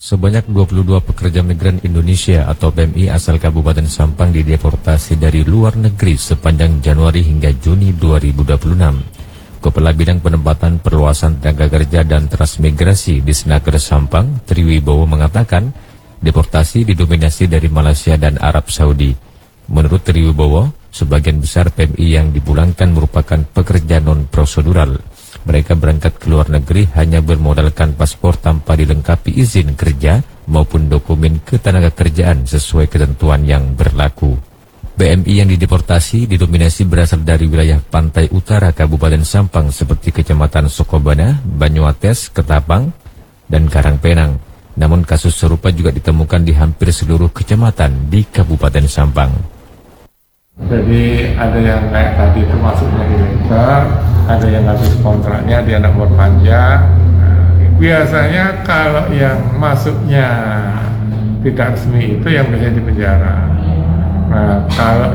Sebanyak 22 pekerja migran Indonesia atau PMI asal Kabupaten Sampang dideportasi dari luar negeri sepanjang Januari hingga Juni 2026. Kepala Bidang Penempatan Perluasan Tenaga Kerja dan Transmigrasi di Senaker Sampang, Triwibowo mengatakan, deportasi didominasi dari Malaysia dan Arab Saudi. Menurut Triwibowo, sebagian besar PMI yang dipulangkan merupakan pekerja non-prosedural. Mereka berangkat ke luar negeri hanya bermodalkan paspor tanpa dilengkapi izin kerja maupun dokumen ketenagakerjaan sesuai ketentuan yang berlaku. PMI yang dideportasi didominasi berasal dari wilayah pantai utara Kabupaten Sampang seperti Kecamatan Sokobana, Banyuates, Ketapang, dan Karangpenang. Namun kasus serupa juga ditemukan di hampir seluruh kecamatan di Kabupaten Sampang. Jadi ada yang kayak tadi itu masuknya ilegal, ada yang habis kontraknya dia nak berpanjang. Biasanya kalau yang masuknya tidak resmi itu yang biasanya di penjara. Nah kalau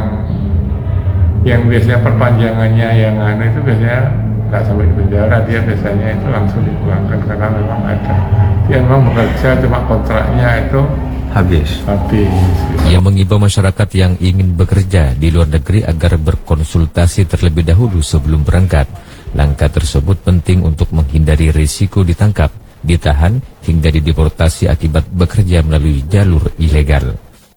yang biasanya perpanjangannya yang itu biasanya nggak sampai di penjara, dia biasanya itu langsung dipulangkan karena memang ada dia memang bekerja cuma kontraknya itu habis. Ia mengimbau masyarakat yang ingin bekerja di luar negeri agar berkonsultasi terlebih dahulu sebelum berangkat. Langkah tersebut penting untuk menghindari risiko ditangkap, ditahan, hingga dideportasi akibat bekerja melalui jalur ilegal.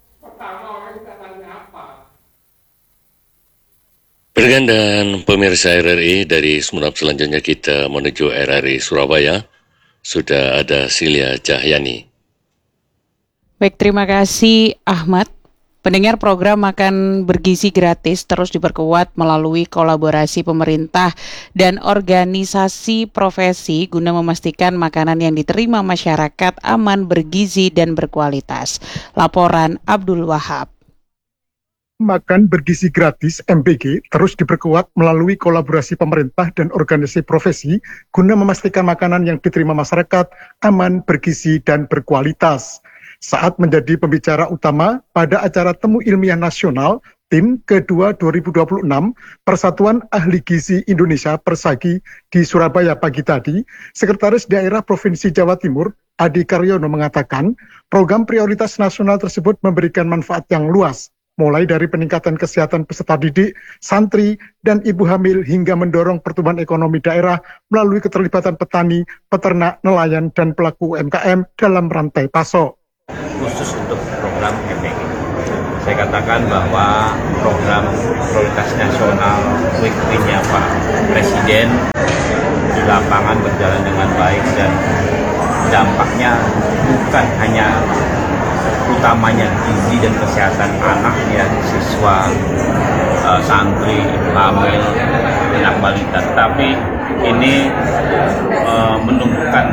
Pendengar dan pemirsa RRI, dari Semenap selanjutnya kita menuju RRI Surabaya. Sudah ada Silia Cahyani. Baik, terima kasih Ahmad. Pendengar, program Makan Bergizi Gratis terus diperkuat melalui kolaborasi pemerintah dan organisasi profesi guna memastikan makanan yang diterima masyarakat aman, bergizi, dan berkualitas. Laporan Abdul Wahab. Makan Bergizi Gratis MBG terus diperkuat melalui kolaborasi pemerintah dan organisasi profesi guna memastikan makanan yang diterima masyarakat aman, bergizi, dan berkualitas. Saat menjadi pembicara utama pada acara Temu Ilmiah Nasional TIN kedua 2026 Persatuan Ahli Gizi Indonesia Persagi di Surabaya pagi tadi, Sekretaris Daerah Provinsi Jawa Timur Adi Karyono mengatakan program prioritas nasional tersebut memberikan manfaat yang luas, mulai dari peningkatan kesehatan peserta didik, santri, dan ibu hamil hingga mendorong pertumbuhan ekonomi daerah melalui keterlibatan petani, peternak, nelayan, dan pelaku UMKM dalam rantai pasok. Khusus untuk program MBG, saya katakan bahwa program prioritas nasional quick win-nya Pak Presiden di lapangan berjalan dengan baik dan dampaknya bukan hanya utamanya gizi dan kesehatan anak ya, siswa, santri, hamil, anak balita, tapi ini menumbuhkan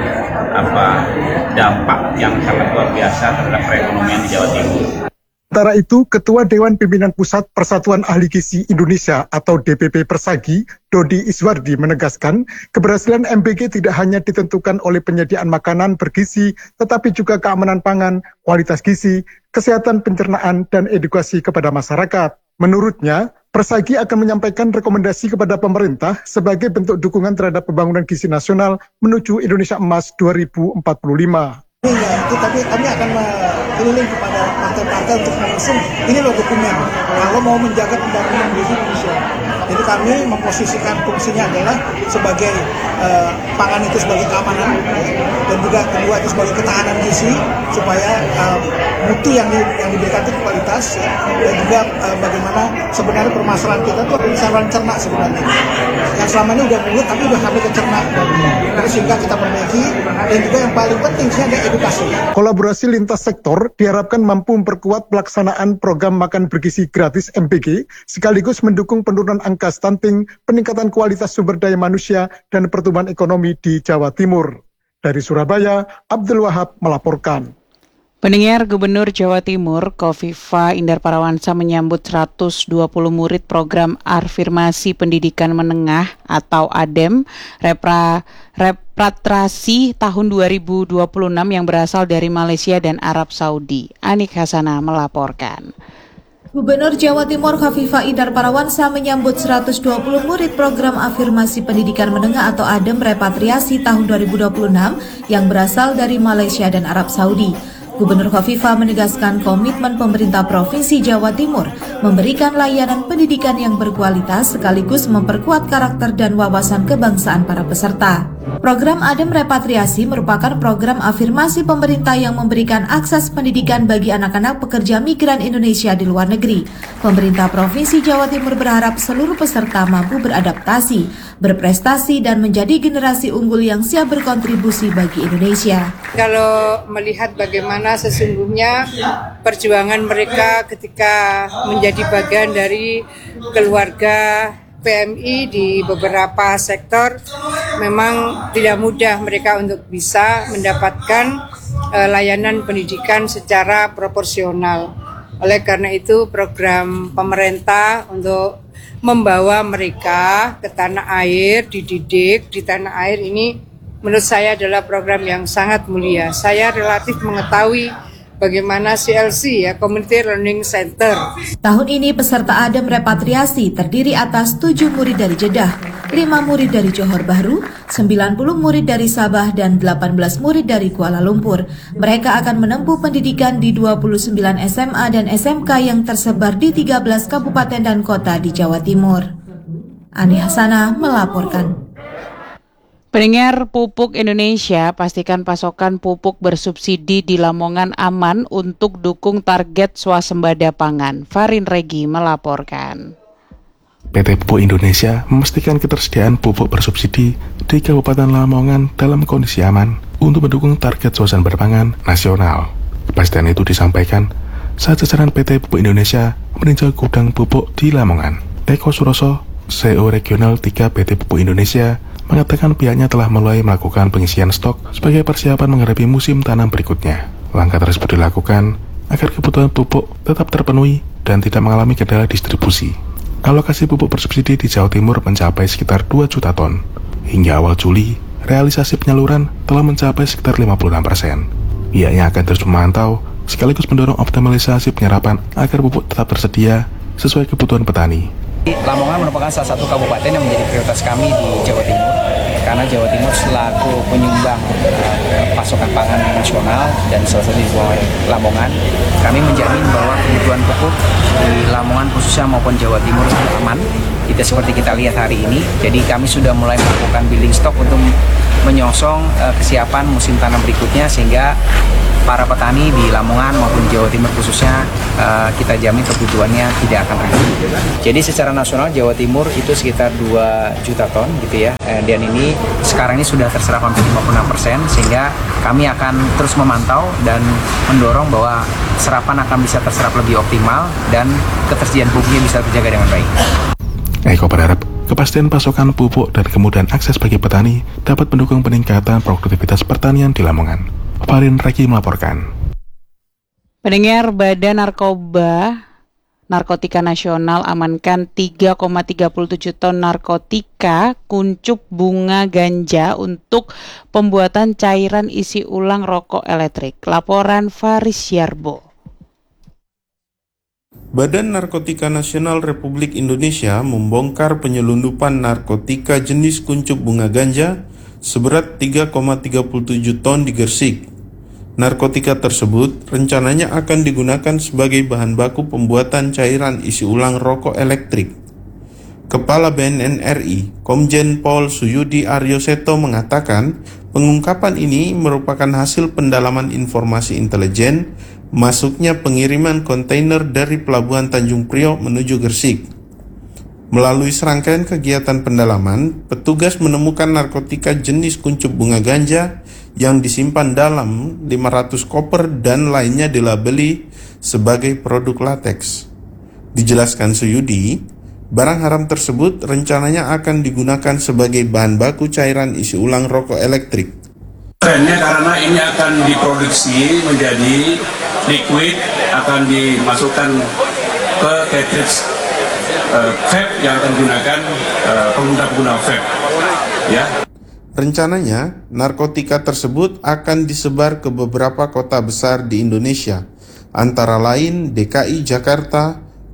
dampak yang sangat luar biasa terhadap perekonomian di Jawa Timur. Sementara itu, Ketua Dewan Pimpinan Pusat Persatuan Ahli Gizi Indonesia atau DPP Persagi, Dodi Iswardi menegaskan, keberhasilan MBG tidak hanya ditentukan oleh penyediaan makanan bergizi, tetapi juga keamanan pangan, kualitas gizi, kesehatan pencernaan, dan edukasi kepada masyarakat. Menurutnya, Persagi akan menyampaikan rekomendasi kepada pemerintah sebagai bentuk dukungan terhadap pembangunan gizi nasional menuju Indonesia Emas 2045. Tapi kami akan keliling kepada partai-partai untuk mengusung ini loh dokumen kalau mau menjaga pembangunan gizi Indonesia. Jadi kami memposisikan fungsinya adalah sebagai pangan itu sebagai keamanan dan juga kedua itu sebagai ketahanan gizi supaya mutu yang diberikan itu kualitas dan juga bagaimana sebenarnya permasalahan kita itu saluran cernak sebenarnya yang selama ini udah mulut tapi udah sampai ke cernak, terus sehingga kita perbaiki dan juga yang paling penting sih ada edukasi. Kolaborasi lintas sektor diharapkan mampu memperkuat pelaksanaan program Makan Bergizi Gratis MBG sekaligus mendukung penurunan angka stunting, peningkatan kualitas sumber daya manusia, dan pertumbuhan ekonomi di Jawa Timur. Dari Surabaya, Abdul Wahab melaporkan. Pendengar, Gubernur Jawa Timur Kofifa Indar Parawansa menyambut 120 murid program Afirmasi Pendidikan Menengah atau ADEM Repatriasi tahun 2026 yang berasal dari Malaysia dan Arab Saudi. Anik Hasanah melaporkan. Gubernur Jawa Timur Khofifah Indar Parawansa menyambut 120 murid program afirmasi pendidikan menengah atau ADEM repatriasi tahun 2026 yang berasal dari Malaysia dan Arab Saudi. Gubernur Khofifah menegaskan komitmen pemerintah Provinsi Jawa Timur memberikan layanan pendidikan yang berkualitas sekaligus memperkuat karakter dan wawasan kebangsaan para peserta. Program ADEM Repatriasi merupakan program afirmasi pemerintah yang memberikan akses pendidikan bagi anak-anak pekerja migran Indonesia di luar negeri. Pemerintah Provinsi Jawa Timur berharap seluruh peserta mampu beradaptasi, berprestasi, dan menjadi generasi unggul yang siap berkontribusi bagi Indonesia. Kalau melihat bagaimana sesungguhnya perjuangan mereka ketika menjadi bagian dari keluarga PMI di beberapa sektor, memang tidak mudah mereka untuk bisa mendapatkan layanan pendidikan secara proporsional. Oleh karena itu program pemerintah untuk membawa mereka ke tanah air, dididik di tanah air ini menurut saya adalah program yang sangat mulia. Saya relatif mengetahui bagaimana CLC ya, Community Learning Center. Tahun ini peserta ADEM repatriasi terdiri atas 7 murid dari Jeddah, 5 murid dari Johor Bahru, 90 murid dari Sabah, dan 18 murid dari Kuala Lumpur. Mereka akan menempuh pendidikan di 29 SMA dan SMK yang tersebar di 13 kabupaten dan kota di Jawa Timur. Ani Hasanah melaporkan. Pendengar Pupuk Indonesia, pastikan pasokan pupuk bersubsidi di Lamongan aman untuk dukung target swasembada pangan. Farin Regi melaporkan. PT Pupuk Indonesia memastikan ketersediaan pupuk bersubsidi di Kabupaten Lamongan dalam kondisi aman untuk mendukung target swasembada pangan nasional. Kepastian itu disampaikan saat jajaran PT Pupuk Indonesia meninjau gudang pupuk di Lamongan. Eko Suroso, CEO Regional 3 PT Pupuk Indonesia, mengatakan pihaknya telah mulai melakukan pengisian stok sebagai persiapan menghadapi musim tanam berikutnya. Langkah tersebut dilakukan agar kebutuhan pupuk tetap terpenuhi dan tidak mengalami kendala distribusi. Alokasi pupuk bersubsidi di Jawa Timur mencapai sekitar 2 juta ton. Hingga awal Juli, realisasi penyaluran telah mencapai sekitar 56%. Pihaknya akan terus memantau sekaligus mendorong optimalisasi penyerapan agar pupuk tetap tersedia sesuai kebutuhan petani. Lamongan merupakan salah satu kabupaten yang menjadi prioritas kami di Jawa Timur, karena Jawa Timur selaku penyumbang pasokan pangan nasional dan salah satu di Lamongan, kami menjamin bahwa kebutuhan pupuk di Lamongan khususnya maupun Jawa Timur aman. Itu seperti kita lihat hari ini, jadi kami sudah mulai melakukan building stock untuk menyongsong kesiapan musim tanam berikutnya, sehingga para petani di Lamongan maupun Jawa Timur khususnya kita jamin kebutuhannya tidak akan terganggu. Jadi secara nasional Jawa Timur itu sekitar 2 juta ton gitu ya. Dan ini sekarang ini sudah terserap hampir 56%, sehingga kami akan terus memantau dan mendorong bahwa serapan akan bisa terserap lebih optimal dan ketersediaan pupuknya bisa terjaga dengan baik. Eko berharap kepastian pasokan pupuk dan kemudahan akses bagi petani dapat mendukung peningkatan produktivitas pertanian di Lamongan. Farin Reki melaporkan. Pendengar, Badan Narkotika Nasional amankan 3,37 ton narkotika kuncup bunga ganja untuk pembuatan cairan isi ulang rokok elektrik. Laporan Faris Yarbo. Badan Narkotika Nasional Republik Indonesia membongkar penyelundupan narkotika jenis kuncup bunga ganja seberat 3,37 ton di Gresik. Narkotika tersebut rencananya akan digunakan sebagai bahan baku pembuatan cairan isi ulang rokok elektrik. Kepala BNN RI, Komjen Pol Suyudi Aryoseto mengatakan, pengungkapan ini merupakan hasil pendalaman informasi intelijen masuknya pengiriman kontainer dari Pelabuhan Tanjung Priok menuju Gresik. Melalui serangkaian kegiatan pendalaman, petugas menemukan narkotika jenis kuncup bunga ganja yang disimpan dalam 500 koper dan lainnya dilabeli sebagai produk lateks. Dijelaskan Suyudi, barang haram tersebut rencananya akan digunakan sebagai bahan baku cairan isi ulang rokok elektrik. Trennya karena ini akan diproduksi menjadi liquid, akan dimasukkan ke cartridge vape yang akan digunakan pengguna vape. Ya. Rencananya, narkotika tersebut akan disebar ke beberapa kota besar di Indonesia, antara lain DKI Jakarta,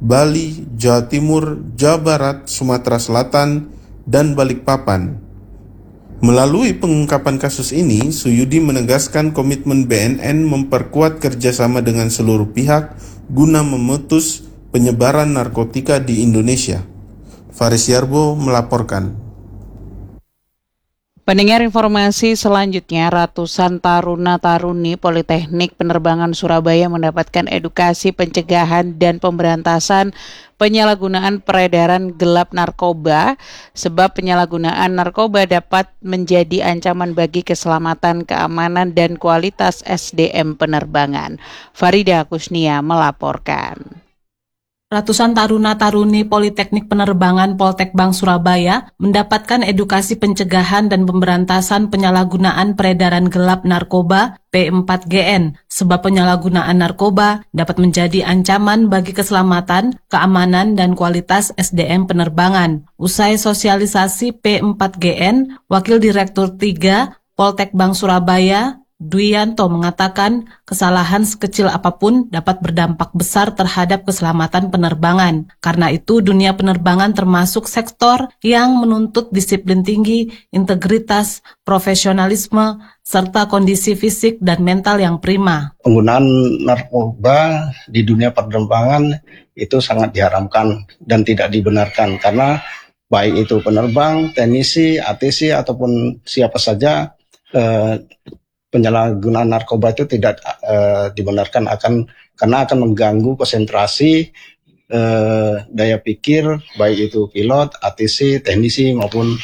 Bali, Jawa Timur, Jawa Barat, Sumatera Selatan, dan Balikpapan. Melalui pengungkapan kasus ini, Suyudi menegaskan komitmen BNN memperkuat kerjasama dengan seluruh pihak guna memutus penyebaran narkotika di Indonesia. Faris Yarbo melaporkan. Pendengar, informasi selanjutnya, ratusan taruna-taruni Politeknik Penerbangan Surabaya mendapatkan edukasi pencegahan dan pemberantasan penyalahgunaan peredaran gelap narkoba, sebab penyalahgunaan narkoba dapat menjadi ancaman bagi keselamatan, keamanan, dan kualitas SDM penerbangan. Farida Kusnia melaporkan. Ratusan taruna-taruni Politeknik Penerbangan Poltekbang Surabaya mendapatkan edukasi pencegahan dan pemberantasan penyalahgunaan peredaran gelap narkoba P4GN, sebab penyalahgunaan narkoba dapat menjadi ancaman bagi keselamatan, keamanan, dan kualitas SDM penerbangan. Usai sosialisasi P4GN, Wakil Direktur 3 Poltekbang Surabaya Dwianto mengatakan kesalahan sekecil apapun dapat berdampak besar terhadap keselamatan penerbangan. Karena itu dunia penerbangan termasuk sektor yang menuntut disiplin tinggi, integritas, profesionalisme, serta kondisi fisik dan mental yang prima. Penggunaan narkoba di dunia penerbangan itu sangat diharamkan dan tidak dibenarkan karena baik itu penerbang, teknisi, ATC ataupun siapa saja penyalahgunaan narkoba itu tidak dibenarkan karena akan mengganggu konsentrasi, daya pikir, baik itu pilot, ATC, teknisi maupun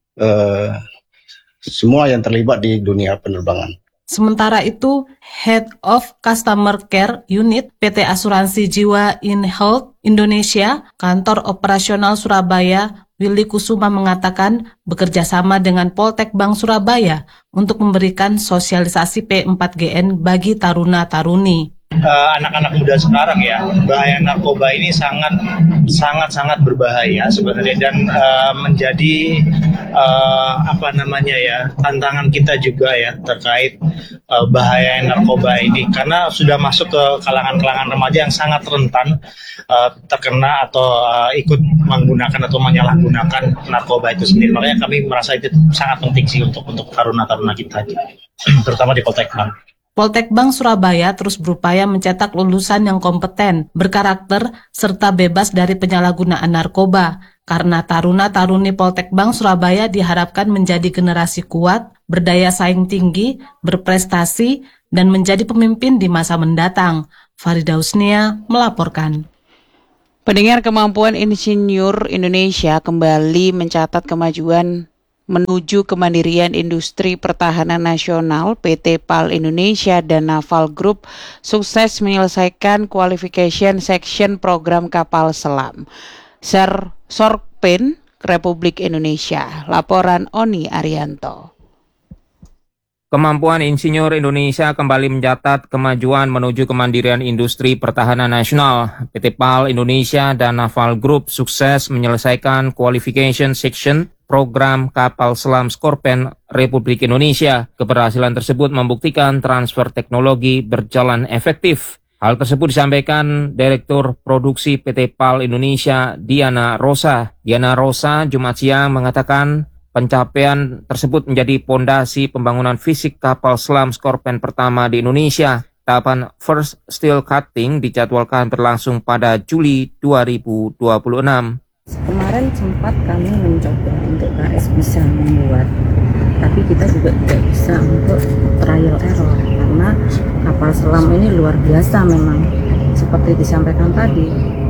semua yang terlibat di dunia penerbangan. Sementara itu, Head of Customer Care Unit PT Asuransi Jiwa in Health Indonesia, Kantor Operasional Surabaya, Willy Kusuma mengatakan bekerja sama dengan Poltekbang Surabaya untuk memberikan sosialisasi P4GN bagi taruna-taruni. Anak-anak muda sekarang ya, bahaya narkoba ini sangat berbahaya sebenarnya dan menjadi tantangan kita juga ya terkait bahaya narkoba ini karena sudah masuk ke kalangan-kalangan remaja yang sangat rentan terkena atau ikut menggunakan atau menyalahgunakan narkoba itu sendiri. Makanya kami merasa itu sangat penting sih untuk taruna-taruna kita, terutama di Poltekbang. Poltekbang Surabaya terus berupaya mencetak lulusan yang kompeten, berkarakter, serta bebas dari penyalahgunaan narkoba. Karena taruna-taruni Poltekbang Surabaya diharapkan menjadi generasi kuat, berdaya saing tinggi, berprestasi, dan menjadi pemimpin di masa mendatang. Farida Husnia melaporkan. Pendengar, kemampuan insinyur Indonesia kembali mencatat kemajuan menuju kemandirian industri pertahanan nasional. PT PAL Indonesia dan Naval Group sukses menyelesaikan qualification section program kapal selam Sorpen Republik Indonesia. Laporan Oni Arianto. Kemampuan insinyur Indonesia kembali mencatat kemajuan menuju kemandirian industri pertahanan nasional. PT PAL Indonesia dan Naval Group sukses menyelesaikan qualification section program kapal selam Skorpen Republik Indonesia. Keberhasilan tersebut membuktikan transfer teknologi berjalan efektif. Hal tersebut disampaikan Direktur Produksi PT PAL Indonesia Diana Rosa. Diana Rosa Jumat siang mengatakan pencapaian tersebut menjadi pondasi pembangunan fisik kapal selam Skorpen pertama di Indonesia. Tahapan first steel cutting dijadwalkan berlangsung pada Juli 2026. Kemarin sempat kami mencoba untuk KS bisa membuat, tapi kita juga tidak bisa untuk trial error karena kapal selam ini luar biasa memang. Seperti disampaikan tadi,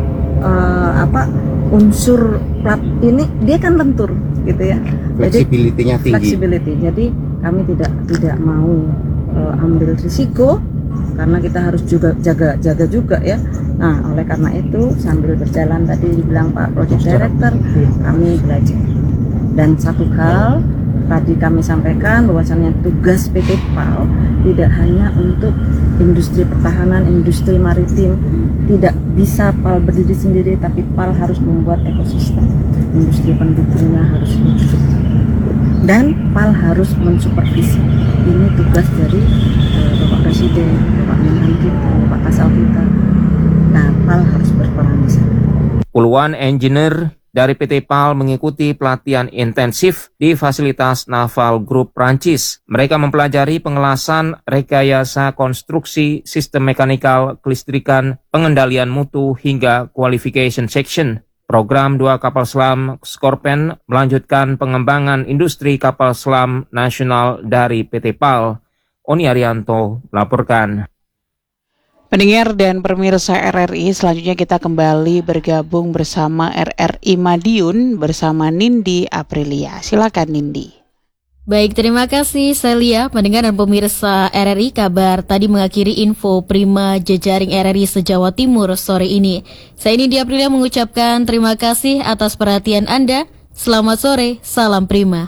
unsur plat ini dia kan lentur gitu ya. Fleksibilitinya tinggi. Flexibility. Jadi kami tidak mau ambil risiko karena kita harus juga jaga juga ya. Nah, oleh karena itu sambil berjalan tadi dibilang Pak Project Director, kami belajar. Dan satu hal tadi kami sampaikan bahwasannya tugas PT PAL tidak hanya untuk industri pertahanan, industri maritim. Tidak bisa PAL berdiri sendiri, tapi PAL harus membuat ekosistem. Industri pendukungnya harus hidup. Dan PAL harus mensupervisi. Ini tugas dari Bapak Presiden, Bapak Menhan kita, Bapak Kasal kita. PAL harus berperan di sana. Puluhan engineer dari PT PAL mengikuti pelatihan intensif di fasilitas Naval Group Prancis. Mereka mempelajari pengelasan, rekayasa konstruksi, sistem mekanikal, kelistrikan, pengendalian mutu, hingga qualification section. Program 2 kapal selam Skorpen melanjutkan pengembangan industri kapal selam nasional dari PT PAL. Oni Arianto melaporkan. Pendengar dan pemirsa RRI, selanjutnya kita kembali bergabung bersama RRI Madiun bersama Nindi Aprilia. Silakan Nindi. Baik, terima kasih Celia. Pendengar dan pemirsa RRI, kabar tadi mengakhiri info Prima jejaring RRI se-Jawa Timur sore ini. Saya Nindi Aprilia mengucapkan terima kasih atas perhatian Anda. Selamat sore, salam Prima.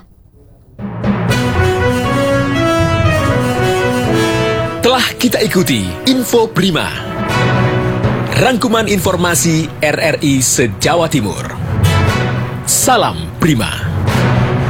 Telah kita ikuti Info Prima, rangkuman informasi RRI se-Jawa Timur. Salam Prima.